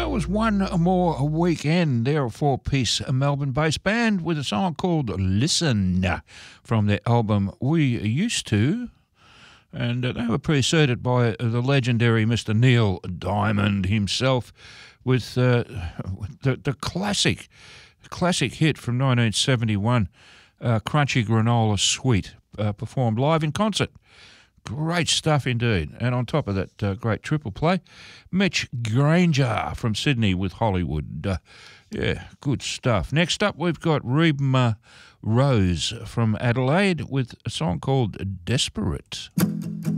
that was One More Weekend. They're a four-piece Melbourne-based band with a song called Listen from their album We Used To. And they were preceded by the legendary Mr. Neil Diamond himself with the classic hit from 1971, Crunchy Granola Sweet, performed live in concert. Great stuff indeed. And on top of that great triple play, Mitch Granger from Sydney with Hollywood. Yeah, good stuff. Next up, we've got Reba Rose from Adelaide with a song called Desperate.